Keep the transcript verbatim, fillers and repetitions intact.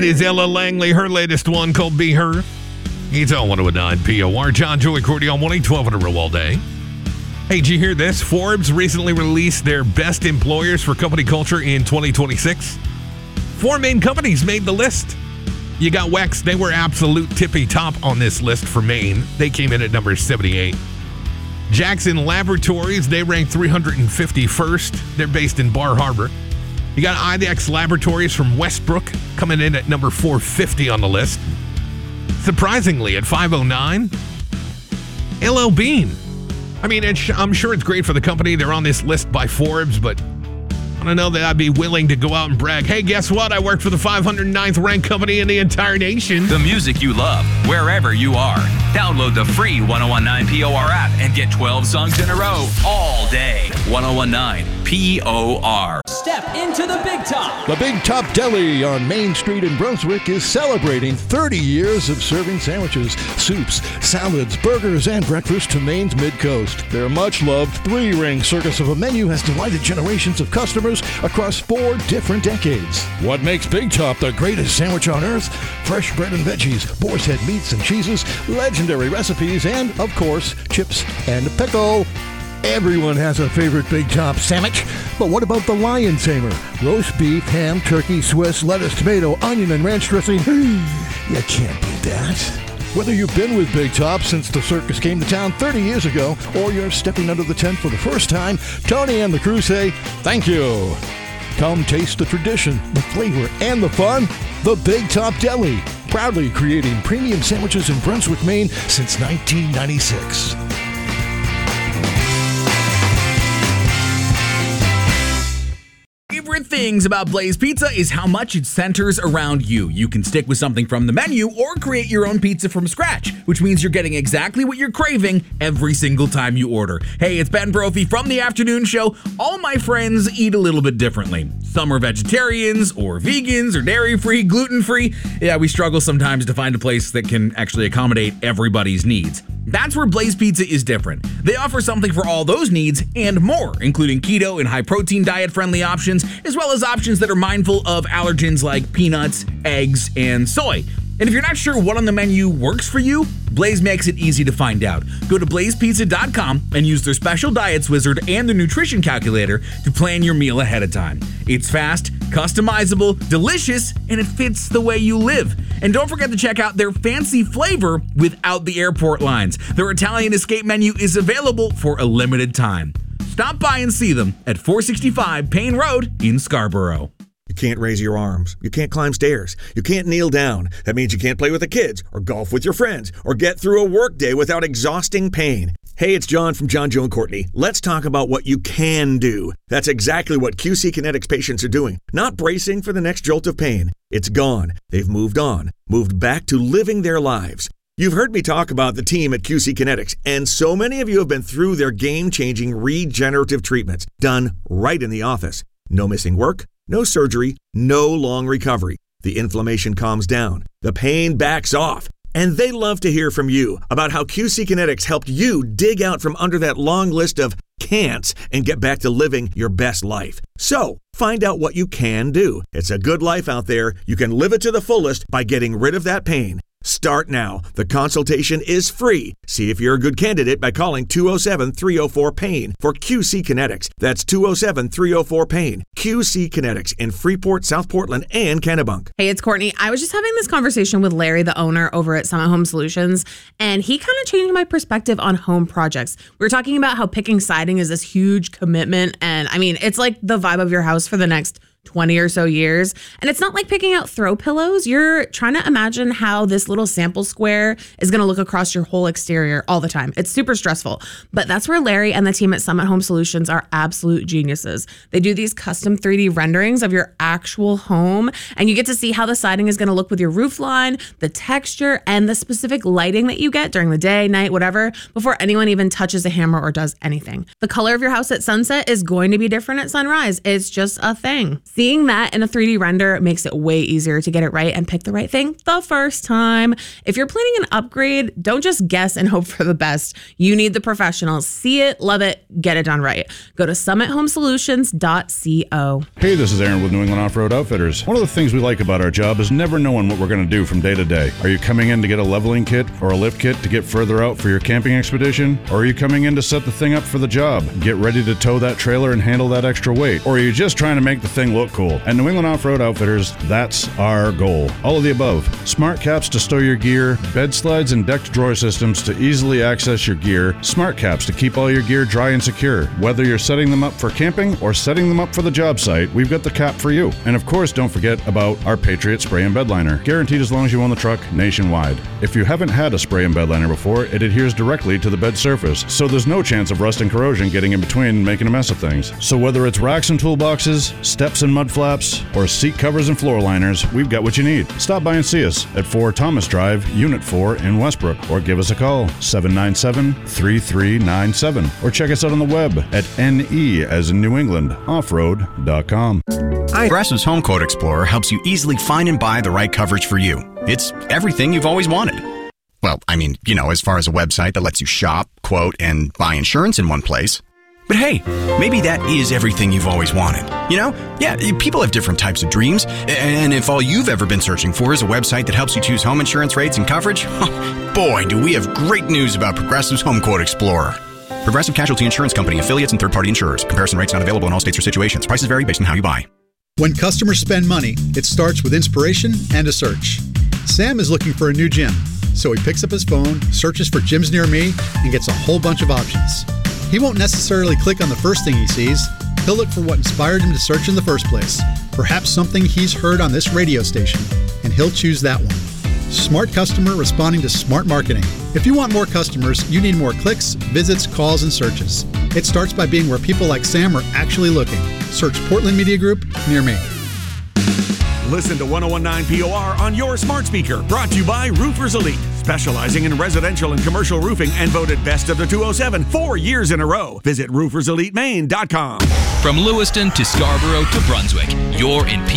That is Ella Langley, her latest one called Be Her. It's on one oh nine P O R. John, Joey, Courtney on one eight twelve on a roll all day. Hey, did you hear this? Forbes recently released their best employers for company culture in twenty twenty-six. Four main companies made the list. You got Wex. They were absolute tippy top on this list for Maine. They came in at number seventy-eight. Jackson Laboratories, they ranked three hundred fifty-first. They're based in Bar Harbor. You got IDEX Laboratories from Westbrook coming in at number four fifty on the list. Surprisingly, at five oh nine, L L Bean. I mean, it's, I'm sure it's great for the company. They're on this list by Forbes, but I don't know that I'd be willing to go out and brag. Hey, guess what? I worked for the five hundred ninth ranked company in the entire nation. The music you love, wherever you are. Download the free ten nineteen P O R app and get twelve songs in a row all day. ten nineteen P O R. Step into the Big Top. The Big Top Deli on Main Street in Brunswick is celebrating thirty years of serving sandwiches, soups, salads, burgers, and breakfast to Maine's Mid-Coast. Their much-loved three-ring circus of a menu has delighted generations of customers across four different decades. What makes Big Top the greatest sandwich on earth? Fresh bread and veggies, boar's head meats and cheeses, legendary recipes, and, of course, chips and pickle. Everyone has a favorite Big Top sandwich, but what about the Lion Tamer? Roast beef, ham, turkey, Swiss, lettuce, tomato, onion, and ranch dressing. You can't beat that. Whether you've been with Big Top since the circus came to town thirty years ago, or you're stepping under the tent for the first time, Tony and the crew say, thank you. Come taste the tradition, the flavor, and the fun. The Big Top Deli, proudly creating premium sandwiches in Brunswick, Maine since nineteen ninety-six. Favorite things about Blaze Pizza is how much it centers around you. You can stick with something from the menu or create your own pizza from scratch, which means you're getting exactly what you're craving every single time you order. Hey, it's Ben Brophy from The Afternoon Show. All my friends eat a little bit differently. Some are vegetarians or vegans or dairy-free, gluten-free. Yeah, we struggle sometimes to find a place that can actually accommodate everybody's needs. That's where Blaze Pizza is different. They offer something for all those needs and more, including keto and high-protein diet-friendly options, as well as options that are mindful of allergens like peanuts, eggs, and soy. And if you're not sure what on the menu works for you, Blaze makes it easy to find out. Go to blaze pizza dot com and use their special diets wizard and the nutrition calculator to plan your meal ahead of time. It's fast, customizable, delicious, and it fits the way you live. And don't forget to check out their fancy flavor without the airport lines. Their Italian escape menu is available for a limited time. Stop by and see them at four sixty-five Payne Road in Scarborough. You can't raise your arms. You can't climb stairs. You can't kneel down. That means you can't play with the kids or golf with your friends or get through a workday without exhausting pain. Hey, it's John from John, Joe, and Courtney. Let's talk about what you can do. That's exactly what Q C Kinetics patients are doing. Not bracing for the next jolt of pain. It's gone. They've moved on. Moved back to living their lives. You've heard me talk about the team at Q C Kinetics, and so many of you have been through their game-changing regenerative treatments done right in the office. No missing work. No surgery, no long recovery. The inflammation calms down. The pain backs off. And they love to hear from you about how Q C Kinetics helped you dig out from under that long list of can'ts and get back to living your best life. So, find out what you can do. It's a good life out there. You can live it to the fullest by getting rid of that pain. Start now. The consultation is free. See if you're a good candidate by calling two oh seven, three oh four, PAIN for Q C Kinetics. That's two oh seven, three oh four, PAIN. Q C Kinetics in Freeport, South Portland, and Kennebunk. Hey, it's Courtney. I was just having this conversation with Larry, the owner over at Summit Home Solutions, and he kind of changed my perspective on home projects. We were talking about how picking siding is this huge commitment, and I mean, it's like the vibe of your house for the next twenty or so years. And it's not like picking out throw pillows. You're trying to imagine how this little sample square is going to look across your whole exterior all the time. It's super stressful. But that's where Larry and the team at Summit Home Solutions are absolute geniuses. They do these custom three D renderings of your actual home, and you get to see how the siding is going to look with your roof line, the texture, and the specific lighting that you get during the day, night, whatever, before anyone even touches a hammer or does anything. The color of your house at sunset is going to be different at sunrise. It's just a thing. Seeing that in a three D render makes it way easier to get it right and pick the right thing the first time. If you're planning an upgrade, don't just guess and hope for the best. You need the professionals. See it, love it, get it done right. Go to summit home solutions dot co. Hey, this is Aaron with New England Off-Road Outfitters. One of the things we like about our job is never knowing what we're going to do from day to day. Are you coming in to get a leveling kit or a lift kit to get further out for your camping expedition? Or are you coming in to set the thing up for the job? Get ready to tow that trailer and handle that extra weight? Or are you just trying to make the thing look cool? At New England Off-Road Outfitters, that's our goal. All of the above. Smart caps to stow your gear, bed slides and decked drawer systems to easily access your gear, smart caps to keep all your gear dry and secure. Whether you're setting them up for camping or setting them up for the job site, we've got the cap for you. And of course, don't forget about our Patriot Spray and Bed Liner, guaranteed as long as you own the truck nationwide. If you haven't had a spray and bed liner before, it adheres directly to the bed surface, so there's no chance of rust and corrosion getting in between and making a mess of things. So whether it's racks and toolboxes, steps and mud flaps, or seat covers and floor liners, we've got what you need. Stop by and see us at four Thomas Drive, Unit four in Westbrook, or give us a call, seven nine seven, three three nine seven, or check us out on the web at N E as in New England, offroad dot com. Progressive's Home Quote Explorer helps you easily find and buy the right coverage for you. It's everything you've always wanted. Well, I mean, you know, as far as a website that lets you shop, quote, and buy insurance in one place. But hey, maybe that is everything you've always wanted. You know? Yeah, people have different types of dreams. And if all you've ever been searching for is a website that helps you choose home insurance rates and coverage, boy, do we have great news about Progressive's Home Quote Explorer. Progressive Casualty Insurance Company, affiliates, and third-party insurers. Comparison rates not available in all states or situations. Prices vary based on how you buy. When customers spend money, it starts with inspiration and a search. Sam is looking for a new gym, so he picks up his phone, searches for gyms near me, and gets a whole bunch of options. He won't necessarily click on the first thing he sees. He'll look for what inspired him to search in the first place, perhaps something he's heard on this radio station, and he'll choose that one. Smart customer responding to smart marketing. If you want more customers, you need more clicks, visits, calls, and searches. It starts by being where people like Sam are actually looking. Search Portland Media Group near me. Listen to one oh one point nine P O R on your smart speaker. Brought to you by Roofers Elite, specializing in residential and commercial roofing and voted best of the two oh seven four years in a row. Visit roofers elite maine dot com. From Lewiston to Scarborough to Brunswick, you're in P